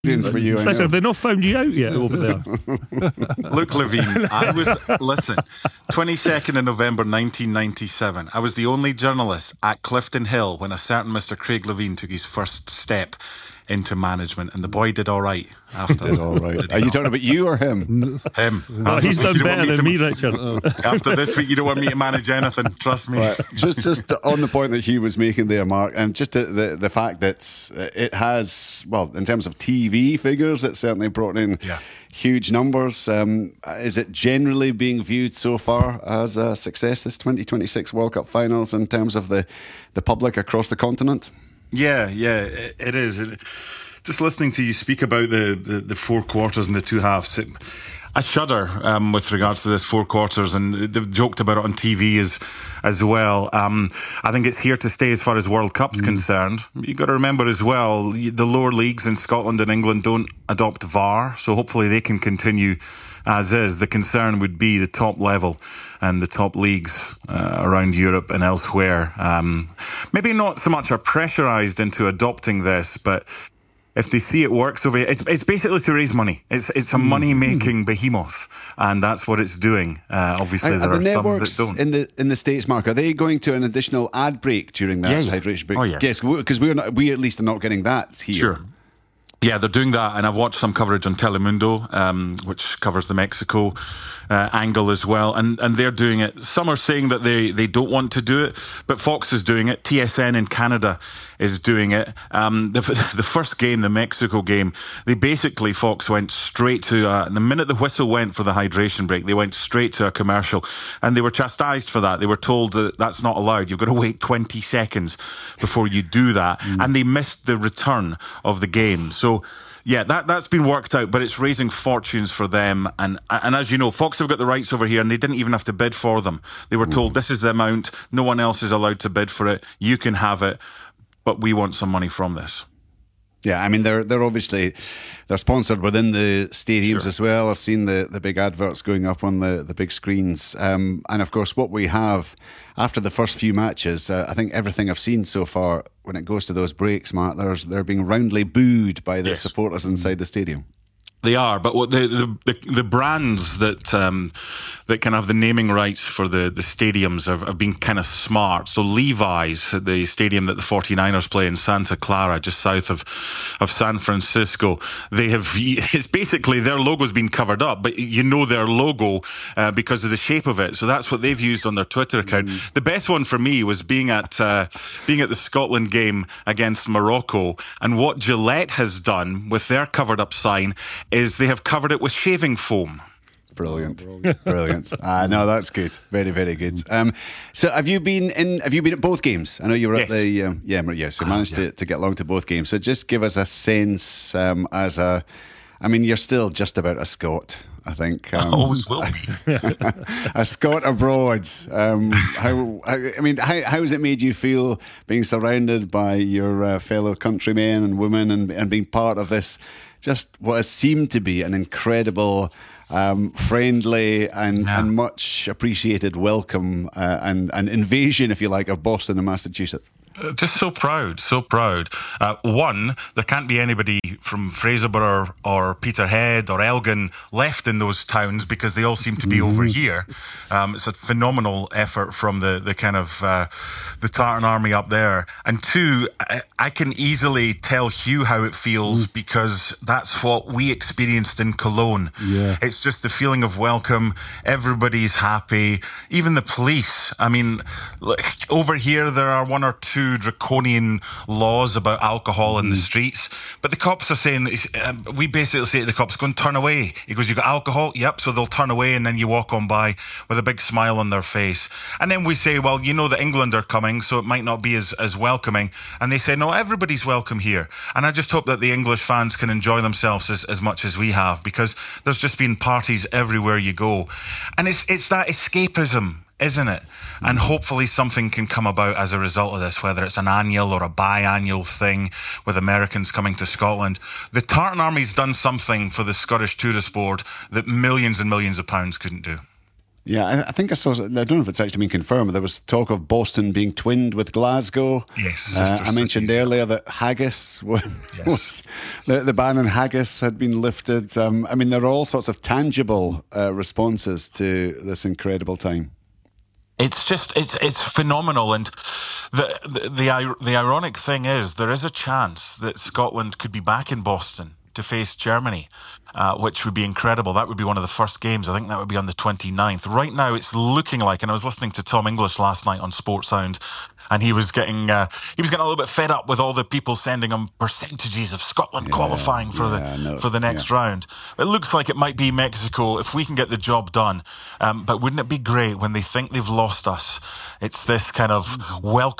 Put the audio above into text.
For you, Listen, have they not found you out yet over there? Look, Levine, 22nd of November 1997, I was the only journalist at Clifton Hill when a certain Mr. Craig Levine took his first step into management, and the boy did all right after. Did all right. Are you talking about you or him? Him. Well, he's done better than me, Richard. After this week, you don't want me to manage anything, trust me. Right. Just on the point that Hugh was making there, Mark, and just the fact that it has, well, in terms of TV figures, it certainly brought in huge numbers. Is it generally being viewed so far as a success, this 2026 World Cup finals, in terms of the public across the continent? Yeah, it is. Just listening to you speak about the four quarters and the two halves, I shudder with regards to this four quarters, and they've joked about it on TV as well. I think it's here to stay as far as World Cup's concerned. You've got to remember as well, the lower leagues in Scotland and England don't adopt VAR, so hopefully they can continue as is. The concern would be the top level and the top leagues around Europe and elsewhere. Maybe not so much are pressurised into adopting this, but if they see it works over here, it's basically to raise money. It's a money-making behemoth, and that's what it's doing. Obviously, there are some that don't. In the States, Mark, are they going to an additional ad break during that hydration break? Oh, yeah. Yes, because we at least are not getting that here. Sure. Yeah, they're doing that, and I've watched some coverage on Telemundo, which covers the Mexico angle as well, and they're doing it. Some are saying that they don't want to do it, but Fox is doing it. TSN in Canada is doing it. The first game, the Mexico game, Fox went straight to, the minute the whistle went for the hydration break, they went straight to a commercial, and they were chastised for that. They were told that that's not allowed. You've got to wait 20 seconds before you do that, and they missed the return of the game. So yeah, that's been worked out, but it's raising fortunes for them. And as you know, Fox have got the rights over here, and they didn't even have to bid for them. They were told, this is the amount, no one else is allowed to bid for it, you can have it, but we want some money from this. Yeah, I mean, they're obviously, they're sponsored within the stadiums as well. I've seen the big adverts going up on the big screens. And of course, what we have after the first few matches, I think everything I've seen so far, when it goes to those breaks, Mark, they're being roundly booed by the supporters inside the stadium. They are, but what the brands that can have the naming rights for the stadiums have been kind of smart. So Levi's, the stadium that the 49ers play in Santa Clara, just south of San Francisco, it's basically their logo's been covered up, but you know their logo because of the shape of it. So that's what they've used on their Twitter account. The best one for me was being at the Scotland game against Morocco, and what Gillette has done with their covered up sign is they have covered it with shaving foam. Brilliant. No, that's good. Very, very good. So have you been at both games? I know you were at the you managed to get along to both games. So just give us a sense you're still just about a Scot, I think. Always will be. A Scot abroad. How has it made you feel being surrounded by your fellow countrymen and women and being part of this, just what has seemed to be an incredible, friendly and much appreciated welcome and invasion, if you like, of Boston and Massachusetts? Just so proud. One, there can't be anybody from Fraserburgh or Peterhead or Elgin left in those towns because they all seem to be over here. It's a phenomenal effort from the kind of the Tartan Army up there. And two, I can easily tell Hugh how it feels because that's what we experienced in Cologne. Yeah. It's just the feeling of welcome. Everybody's happy. Even the police. I mean, over here there are one or two draconian laws about alcohol in the streets, but the cops are saying, we basically say to the cops, go and turn away. He goes, you got alcohol? Yep. So they'll turn away, and then you walk on by with a big smile on their face. And then we say, well, you know that England are coming, so it might not be as welcoming. And they say, no, everybody's welcome here. And I just hope that the English fans can enjoy themselves as much as we have, because there's just been parties everywhere you go. And it's that escapism, isn't it? And hopefully something can come about as a result of this, whether it's an annual or a biannual thing with Americans coming to Scotland. The Tartan Army's done something for the Scottish Tourist Board that millions and millions of pounds couldn't do. Yeah, I think I saw. I don't know if it's actually been confirmed, but there was talk of Boston being twinned with Glasgow. Yes, I mentioned earlier that haggis was the ban on haggis had been lifted. I mean, there are all sorts of tangible responses to this incredible time. It's just it's phenomenal, and the ironic thing is there is a chance that Scotland could be back in Boston to face Germany, which would be incredible. That would be one of the first games. I think that would be on the 29th. Right now, it's looking like, and I was listening to Tom English last night on Sports Sound, and he was getting a little bit fed up with all the people sending him percentages of Scotland qualifying for the next round. It looks like it might be Mexico if we can get the job done. But wouldn't it be great when they think they've lost us? It's this kind of welcome